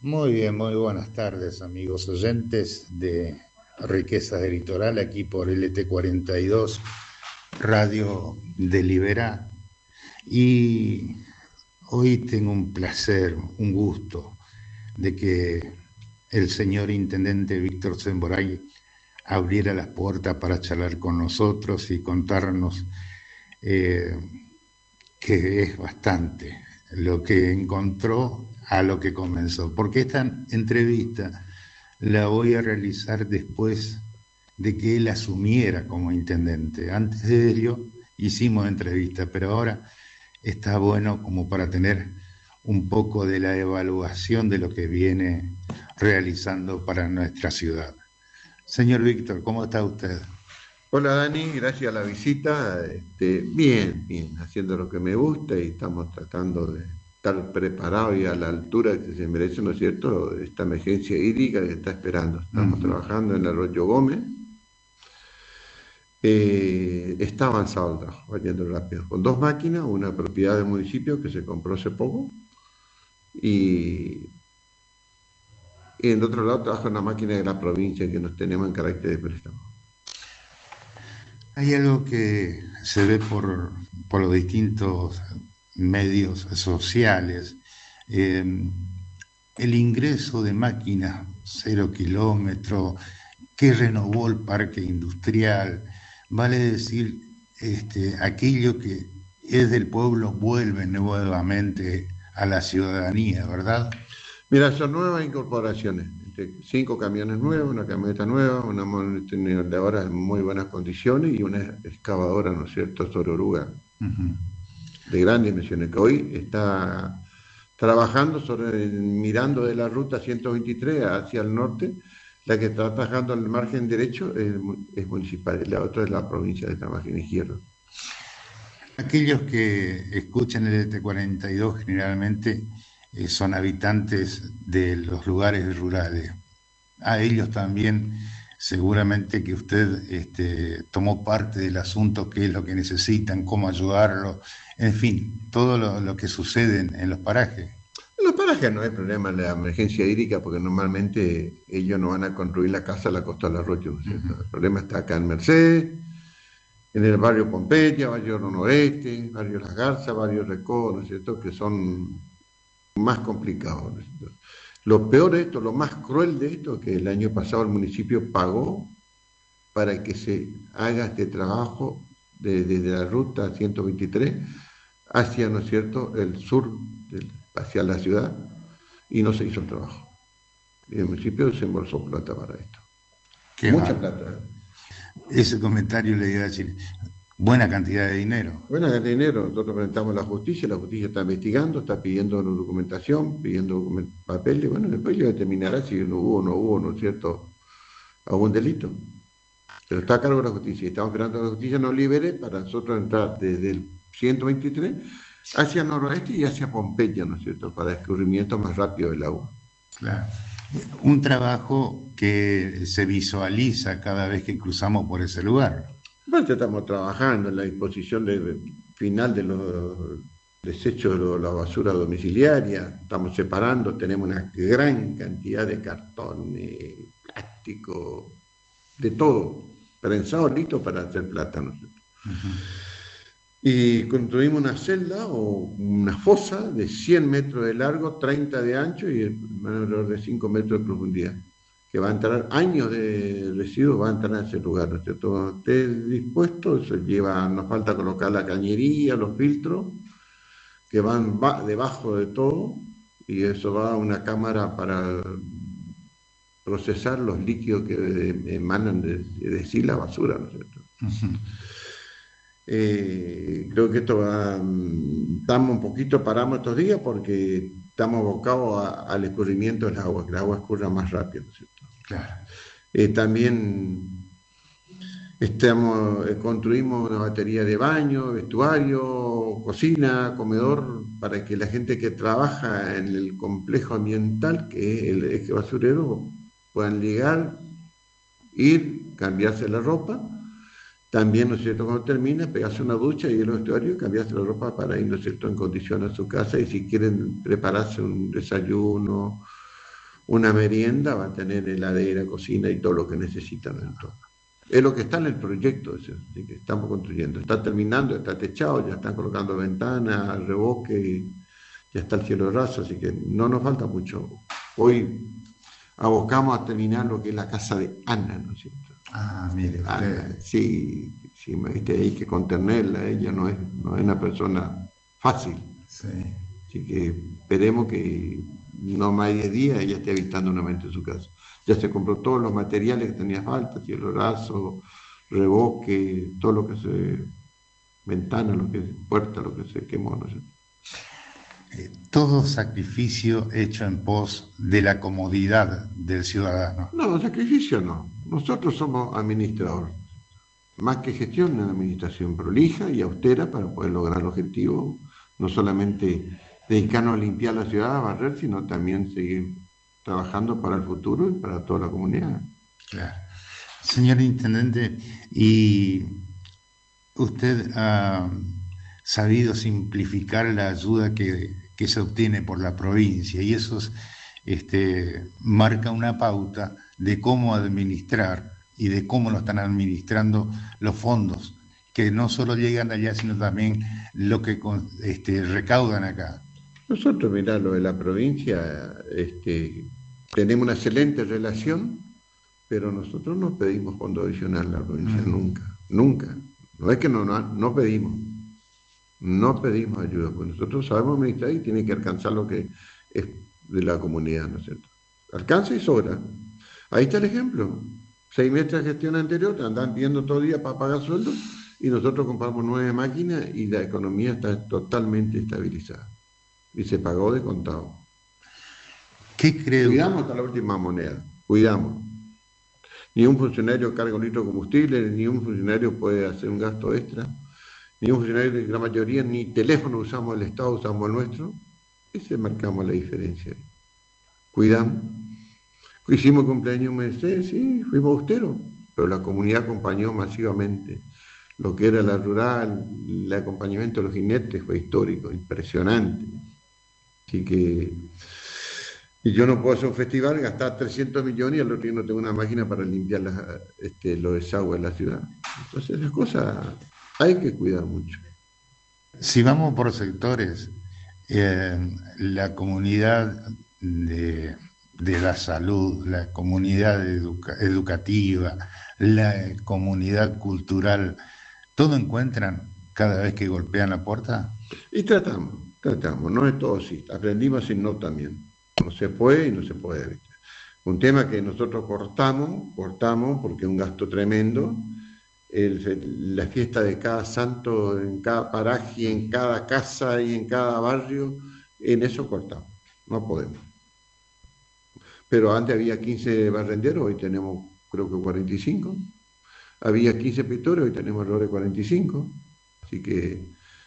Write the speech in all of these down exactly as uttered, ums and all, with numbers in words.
Muy bien, muy buenas tardes, amigos oyentes de Riquezas del Litoral, aquí por L T cuarenta y dos, Radio de Liberá. Y hoy tengo un placer, un gusto de que el señor intendente Víctor Semboray abriera las puertas para charlar con nosotros y contarnos eh, que es bastante lo que encontró a lo que comenzó, porque esta entrevista la voy a realizar después de que él asumiera como intendente. Antes de ello hicimos entrevistas, pero ahora está bueno como para tener un poco de la evaluación de lo que viene realizando para nuestra ciudad. Señor Víctor, ¿cómo está usted? Hola Dani, gracias a la visita. Este, bien, bien, haciendo lo que me gusta y estamos tratando de estar preparados y a la altura que se merece, ¿no es cierto?, esta emergencia hídrica que está esperando. Estamos Ujú. trabajando en el Arroyo Gómez. Eh, está avanzado el trabajo, va yendo rápido. Con dos máquinas, una propiedad del municipio que se compró hace poco y, y en otro lado trabaja una máquina de la provincia que nos tenemos en carácter de préstamo. Hay algo que se ve por, por los distintos medios sociales, eh, el ingreso de máquinas cero kilómetros, que renovó el parque industrial, vale decir, este, aquello que es del pueblo vuelve nuevamente a la ciudadanía, ¿verdad? Mira, son nuevas incorporaciones. Este, cinco camiones nuevos, una camioneta nueva, una monitoreadora en muy buenas condiciones y una excavadora, ¿no es cierto?, sobre oruga, Ujú. de grandes dimensiones, que hoy está trabajando sobre, mirando de la ruta ciento veintitrés hacia el norte. La que está trabajando al margen derecho es, es municipal, la otra es la provincia de la margen izquierdo. Aquellos que escuchan el T cuarenta y dos generalmente eh, son habitantes de los lugares rurales. A ellos también seguramente que usted este, tomó parte del asunto, qué es lo que necesitan, cómo ayudarlos, en fin, todo lo, lo que sucede en, en los parajes. En los parajes no hay problema en la emergencia hídrica porque normalmente ellos no van a construir la casa a la costa del arroyo, ¿no es Ujú. cierto? El problema está acá en Mercedes, en el barrio Pompeya, barrio Noroeste, barrio Las Garzas, barrio Recó, ¿no es cierto?, que son más complicados, ¿no es cierto? Lo peor de esto, lo más cruel de esto, es que el año pasado el municipio pagó para que se haga este trabajo desde de, de la ruta ciento veintitrés hacia, ¿no es cierto?, el sur, del, hacia la ciudad, y no se hizo el trabajo. Y el municipio desembolsó plata para esto. Qué Mucha va. plata, ¿eh? Ese comentario le iba a decir, buena cantidad de dinero. Bueno, en dinero, nosotros presentamos a la justicia, la justicia está investigando, está pidiendo documentación, pidiendo document papeles, bueno, después ya determinará si no hubo o no hubo, ¿no es cierto?, algún delito. Pero está a cargo de la justicia y estamos esperando que la justicia nos libere para nosotros entrar desde el ciento veintitrés hacia noroeste y hacia Pompeya, ¿no es cierto?, para escurrimiento más rápido del agua. Claro. Un trabajo que se visualiza cada vez que cruzamos por ese lugar. Bueno, estamos trabajando en la disposición de, final de los desechos de lo- la basura domiciliaria, estamos separando, tenemos una gran cantidad de cartones, plástico, de todo, prensado, listo para hacer plata, ¿no es cierto? Ujú. Y construimos una celda o una fosa de cien metros de largo, treinta de ancho y alrededor de cinco metros de profundidad, que va a entrar años de residuos, va a entrar en ese lugar, ¿no es cierto? Cuando esté dispuesto, eso lleva, nos falta colocar la cañería, los filtros, que van va- debajo de todo, y eso va a una cámara para procesar los líquidos que emanan de, de sí la basura, ¿no es cierto? Ujú. Eh, creo que esto va, mm, estamos un poquito paramos estos días porque estamos abocados a- al escurrimiento del agua, que el agua escurra más rápido, ¿no es cierto? Claro. Eh, también estamos, eh, construimos una batería de baño, vestuario, cocina, comedor, para que la gente que trabaja en el complejo ambiental, que es el eje basurero, puedan llegar, ir, cambiarse la ropa. También, ¿no es cierto?, cuando termina, pegarse una ducha y ir al vestuario y cambiarse la ropa para ir, ¿no es cierto?, en condición a su casa y si quieren prepararse un desayuno una merienda, va a tener heladera, cocina y todo lo que necesitan en el entorno. Es lo que está en el proyecto, es decir, que estamos construyendo. Está terminando, está techado, ya están colocando ventanas, revoque, ya está el cielo raso, así que no nos falta mucho. Hoy abocamos a terminar lo que es la casa de Ana, ¿no es cierto? Ah, mire usted. Ana, sí, sí, me viste, hay que contenerla, ella no es, no es una persona fácil. Sí. Así que esperemos que no más de diez días ella esté habitando nuevamente su casa. Ya se compró todos los materiales que tenía falta, cielo raso, revoque, todo lo que se, ventana, lo que puerta, lo que se quemó, ¿no es cierto? Eh, todo sacrificio hecho en pos de la comodidad del ciudadano. No, sacrificio no. Nosotros somos administradores. Más que gestión, una administración prolija y austera para poder lograr el objetivo, no solamente dedicarnos a limpiar la ciudad, a barrer, sino también seguir trabajando para el futuro y para toda la comunidad. Claro. Señor Intendente, ¿y usted ha sabido simplificar la ayuda que, que se obtiene por la provincia? Y eso es, este, marca una pauta de cómo administrar y de cómo lo están administrando los fondos, que no solo llegan allá, sino también lo que este, recaudan acá. Nosotros, mirá, lo de la provincia, este, tenemos una excelente relación, pero nosotros no pedimos fondo adicional a la provincia, mm. nunca, nunca. No es que no, no, no pedimos, no pedimos ayuda, porque nosotros sabemos administrar y tiene que alcanzar lo que es de la comunidad, ¿no es cierto? Alcanza y sobra. Ahí está el ejemplo. Seis meses de gestión anterior, te andan pidiendo todo el día para pagar sueldos y nosotros compramos nueve máquinas y la economía está totalmente estabilizada. Y se pagó de contado. ¿Qué creo? Cuidamos hasta la última moneda, cuidamos. Ni un funcionario carga un litro de combustible, ni un funcionario puede hacer un gasto extra, ni un funcionario, la mayoría, ni teléfono usamos el Estado, usamos el nuestro, y se marcamos la diferencia. Cuidamos. Hicimos cumpleaños un mes, sí, fuimos austeros, pero la comunidad acompañó masivamente. Lo que era la rural, el acompañamiento de los jinetes fue histórico, impresionante. Así que, y yo no puedo hacer un festival, gastar trescientos millones y al otro día no tengo una máquina para limpiar las, este, los desagües de la ciudad. Entonces esas cosas hay que cuidar mucho. Si vamos por sectores, eh, la comunidad de, de la salud, la comunidad educa, educativa, la comunidad cultural, ¿todo encuentran cada vez que golpean la puerta? Y tratamos, tratamos, no es todo así, aprendimos así no también. No se puede y no se puede. ¿Viste? Un tema que nosotros cortamos, cortamos porque es un gasto tremendo, el, la fiesta de cada santo en cada paraje, en cada casa y en cada barrio, en eso cortamos, no podemos. Pero antes había quince barrenderos, hoy tenemos creo que cuarenta y cinco. Había quince pintores, hoy tenemos alrededor de cuarenta y cinco. Así que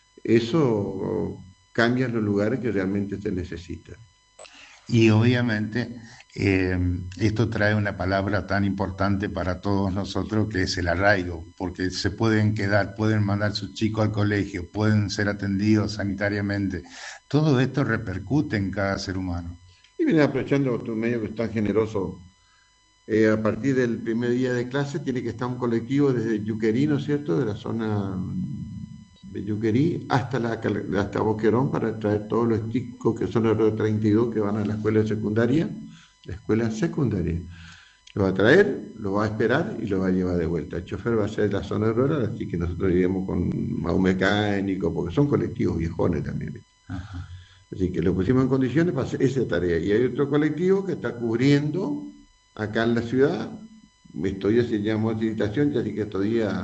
eso cambia los lugares que realmente se necesitan. Y obviamente eh, esto trae una palabra tan importante para todos nosotros que es el arraigo, porque se pueden quedar, pueden mandar sus chicos al colegio, pueden ser atendidos sanitariamente. Todo esto repercute en cada ser humano. Y mira, aprovechando tu medio que es tan generoso, eh, a partir del primer día de clase tiene que estar un colectivo desde Yuquerí, ¿no es cierto?, de la zona de Yuquerí hasta, la, hasta Boquerón para traer todos los chicos que son alrededor de treinta y dos que van a la escuela secundaria, la escuela secundaria. Lo va a traer, lo va a esperar y lo va a llevar de vuelta. El chofer va a ser de la zona rural, así que nosotros iremos con un mecánico, porque son colectivos viejones también. Ajá. Así que lo pusimos en condiciones para hacer esa tarea. Y hay otro colectivo que está cubriendo acá en la ciudad. Esto ya se llama licitación, así que estos días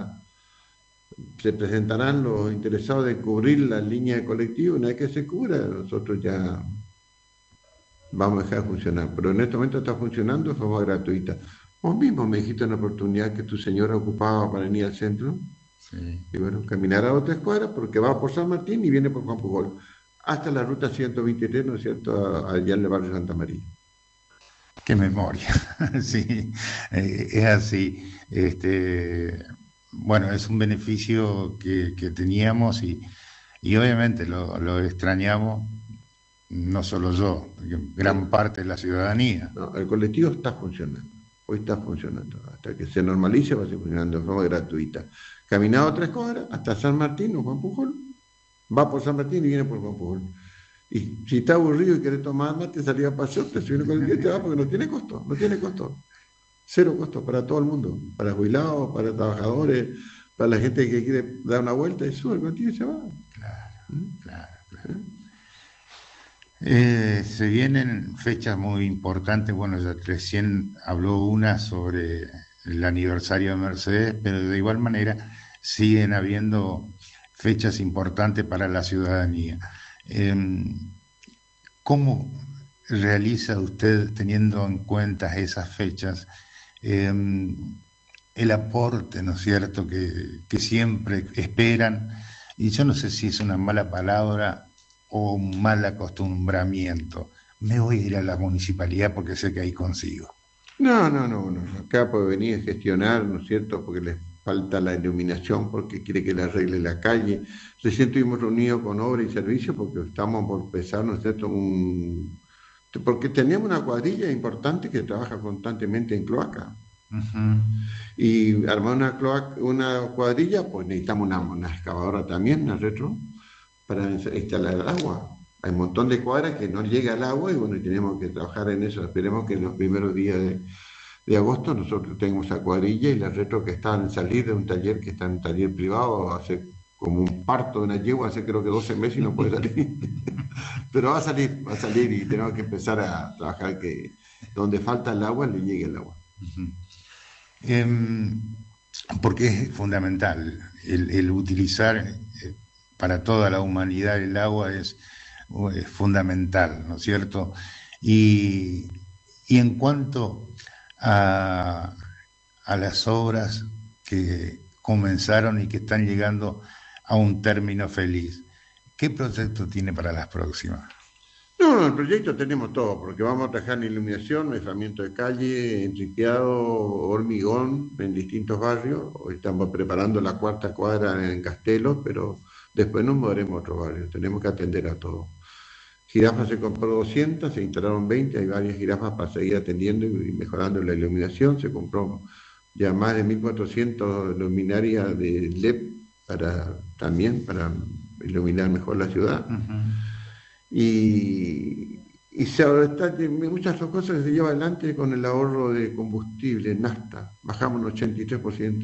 se presentarán los interesados de cubrir la línea de colectivo. Una vez que se cubra, nosotros ya vamos a dejar de funcionar. Pero en este momento está funcionando de forma gratuita. Vos mismo me dijiste una oportunidad que tu señora ocupaba para venir al centro. Sí. Y bueno, caminar a otra escuadra porque va por San Martín y viene por Juan Pujol. Hasta la ruta ciento veintitrés, ¿no es cierto?, allá en el barrio Santa María. Qué memoria, sí, eh, es así. Este, bueno, es un beneficio que, que teníamos y, y obviamente lo, lo extrañamos, no solo yo, gran parte de la ciudadanía. No, el colectivo está funcionando, hoy está funcionando, hasta que se normalice va a seguir funcionando de forma gratuita. Caminado tres cuadras hasta San Martín o Juan Pujol, va por San Martín y viene por Juan Pujol. Y si está aburrido y quiere tomar mate, salir a paseo, te sube con el te va porque no tiene costo, no tiene costo. Cero costo para todo el mundo, para jubilados, para trabajadores, para la gente que quiere dar una vuelta y sube el colectivo y se va. Claro, claro, claro. Eh, se vienen fechas muy importantes, bueno, ya recién habló una sobre el aniversario de Mercedes, pero de igual manera siguen habiendo fechas importantes para la ciudadanía. Eh, ¿Cómo realiza usted, teniendo en cuenta esas fechas, eh, el aporte, ¿no es cierto?, que, que siempre esperan? Y yo no sé si es una mala palabra o un mal acostumbramiento. Me voy a ir a la municipalidad porque sé que ahí consigo. No, no, no, no. Acá puede venir a gestionar, ¿no es cierto?, porque les falta la iluminación, porque quiere que le arregle la calle. Recién estuvimos reunidos con obra y servicio porque estamos por empezar, ¿no es cierto?, un... porque tenemos una cuadrilla importante que trabaja constantemente en cloaca. Uh-huh. Y armar una, cloaca, una cuadrilla, pues necesitamos una, una excavadora también, una retro, para instalar el agua. Hay un montón de cuadras que no llega el agua y bueno, tenemos que trabajar en eso. Esperemos que en los primeros días de, de agosto nosotros tengamos esa cuadrilla y la retro que está en salir de un taller que está en un taller privado, hace como un parto de una yegua, hace creo que doce meses y no puede salir. Pero va a salir, va a salir y tenemos que empezar a trabajar que donde falta el agua le llegue el agua. Uh-huh. Eh, porque es fundamental el, el utilizar eh, para toda la humanidad el agua es, es fundamental, ¿no es cierto? Y, y en cuanto a, a las obras que comenzaron y que están llegando a un término feliz, ¿qué proyecto tiene para las próximas? No, no, el proyecto tenemos todo, porque vamos a trabajar en iluminación, mejoramiento de calle, entripeado, hormigón en distintos barrios. Hoy estamos preparando la cuarta cuadra en Castelo, pero después nos moveremos a otros barrios, tenemos que atender a todo. Jirafas se compró doscientas, se instalaron veinte, hay varias jirafas para seguir atendiendo y mejorando la iluminación. Se compró ya más de mil cuatrocientas luminarias de L E D para, también para iluminar mejor la ciudad. Uh-huh. Y, y se está, muchas cosas se llevan adelante con el ahorro de combustible, nafta, bajamos un ochenta y tres por ciento.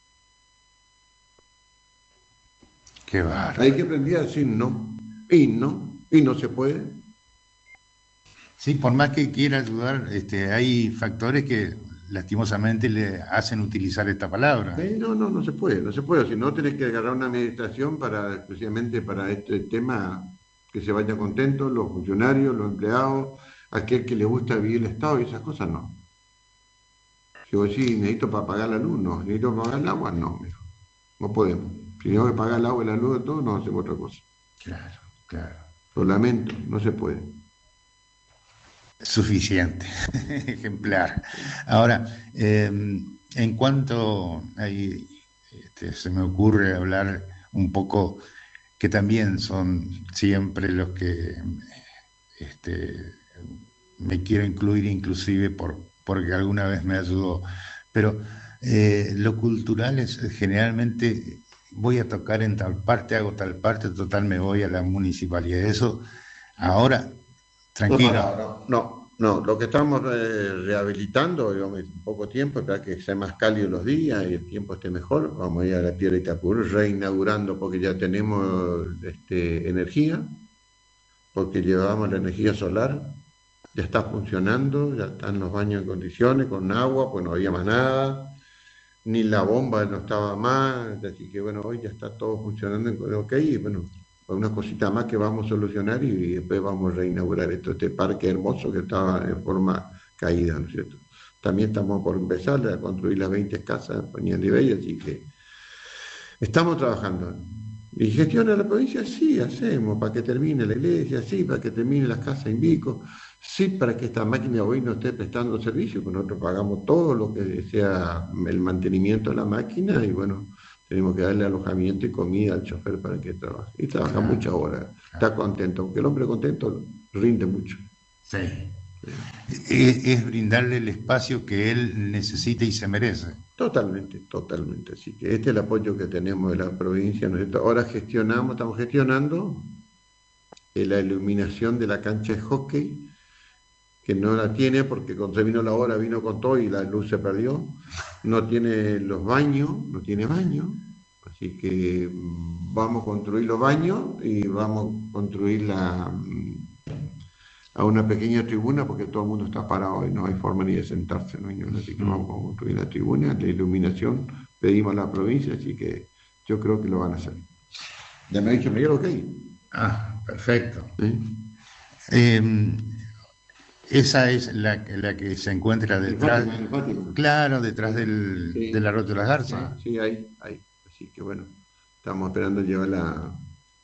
Qué bárbaro. Hay que aprender a decir no, y no, y no se puede. Sí, por más que quiera ayudar, este, hay factores que lastimosamente le hacen utilizar esta palabra. Eh, no, no, no se puede, no se puede, si no tenés que agarrar una administración para, especialmente para este tema, que se vaya contento, los funcionarios, los empleados, aquel que le gusta vivir el Estado y esas cosas, no. Si vos decís, necesito para pagar la luz, no, necesito para pagar el agua, no, mijo. No podemos. Si tenemos que pagar el agua y la luz de todo, no hacemos otra cosa. Claro, claro. Lo lamento, no se puede. Suficiente, ejemplar. Ahora, eh, en cuanto ahí, este, se me ocurre hablar un poco, que también son siempre los que este, me quiero incluir, inclusive por, porque alguna vez me ayudó, pero eh, lo cultural es generalmente voy a tocar en tal parte, hago tal parte, total me voy a la municipalidad. Eso ahora, tranquilo. No, no, no, no. Lo que estamos eh, rehabilitando, digamos, en poco tiempo, para que sea más cálido los días y el tiempo esté mejor, vamos a ir a la Piedra Itapúa, reinaugurando porque ya tenemos este, energía, porque llevábamos la energía solar, ya está funcionando, ya están los baños en condiciones, con agua, pues no había más nada, ni la bomba no estaba más, así que bueno, hoy ya está todo funcionando, ok, y bueno, una cosita más que vamos a solucionar y después vamos a reinaugurar esto, este parque hermoso que estaba en forma caída, ¿no es cierto? También estamos por empezar a construir las veinte casas en Peña de Bella, así que estamos trabajando. ¿Y gestión de la provincia? Sí, hacemos, para que termine la iglesia, sí, para que termine las casas en Vico, sí, para que esta máquina hoy no esté prestando servicio, pues nosotros pagamos todo lo que sea el mantenimiento de la máquina y bueno, tenemos que darle alojamiento y comida al chofer para que trabaje. Y trabaja claro, muchas horas, claro. Está contento, porque el hombre contento rinde mucho. Sí. Es, es brindarle el espacio que él necesita y se merece. Totalmente, totalmente. Así que este es el apoyo que tenemos de la provincia, ¿no es cierto? Ahora gestionamos, estamos gestionando eh, la iluminación de la cancha de hockey, que no la tiene porque cuando se vino la hora vino con todo y la luz se perdió. No tiene los baños, no tiene baño. Así que mm, vamos a construir los baños y vamos a construir la, mm, a una pequeña tribuna porque todo el mundo está parado y no hay forma ni de sentarse, ¿no? Así que vamos a construir la tribuna, la iluminación, pedimos a la provincia, así que yo creo que lo van a hacer. Ya me ha dicho Miguel, ok. Ah, perfecto. ¿Sí? Eh, esa es la, la que se encuentra El detrás, Fátima, el Fátima. claro, detrás del, Sí, del arroyo de las Garzas. sí, sí, ahí, ahí. Así que bueno, estamos esperando llevar la,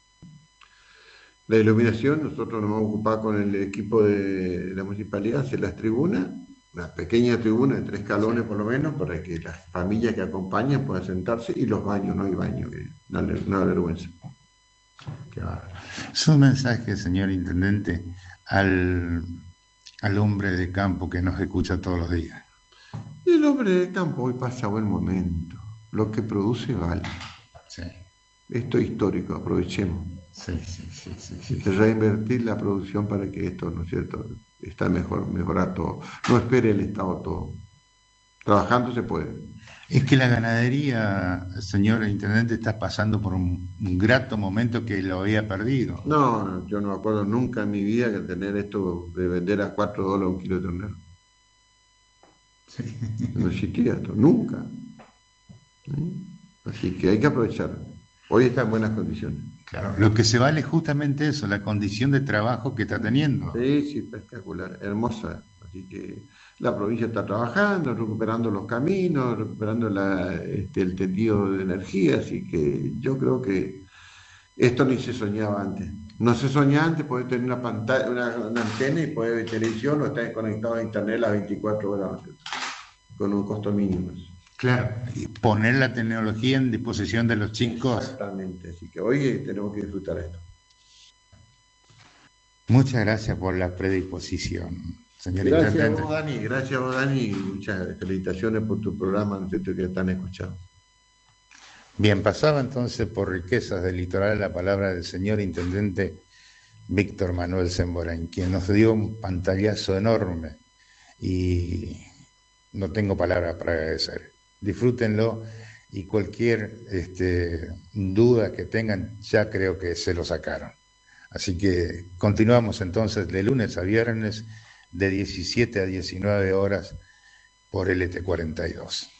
la iluminación. Nosotros nos vamos a ocupar con el equipo de la municipalidad, hacer las tribunas, una pequeña tribuna de tres escalones por lo menos, para que las familias que acompañan puedan sentarse, y los baños, no hay baño, que da una vergüenza. Qué bárbaro. Es un mensaje, señor intendente, al, al hombre de campo que nos escucha todos los días. Y el hombre de campo hoy pasa buen momento. Lo que produce vale. Sí, Esto es histórico, aprovechemos. sí, sí, sí, sí, sí. Se reinvertir la producción para que esto, ¿no es cierto?, está mejor, mejorar todo. No espere el Estado todo. Trabajando se puede. Es que la ganadería, señor intendente, está pasando por un, un grato momento que lo había perdido. No, no, yo no me acuerdo nunca en mi vida que tener esto de vender a cuatro dólares un kilo de ternero. Sí. No existía esto, nunca. ¿Sí? Así que hay que aprovechar. Hoy está en buenas condiciones. Claro, lo que se vale es justamente eso, la condición de trabajo que está teniendo. Sí, sí, espectacular, hermosa. Así que la provincia está trabajando, recuperando los caminos, recuperando la, este, el tendido de energía, así que yo creo que esto ni se soñaba antes. No se soñaba antes poder tener una pantalla, una, una antena y poder ver televisión o estar conectado a internet las veinticuatro horas, ¿no? Con un costo mínimo. Claro, y poner la tecnología en disposición de los chicos. Exactamente, así que hoy tenemos que disfrutar esto. Muchas gracias por la predisposición, señor Gracias a intendente. vos, Dani, gracias a vos, Dani, y muchas felicitaciones por tu programa, ¿no es cierto?, que están escuchando. Bien, pasaba entonces por Riquezas del Litoral la palabra del señor intendente Víctor Manuel Semborain, quien nos dio un pantallazo enorme y no tengo palabras para agradecer. Disfrútenlo y cualquier este, duda que tengan ya creo que se lo sacaron. Así que continuamos entonces de lunes a viernes de diecisiete a diecinueve horas por L T cuarenta y dos.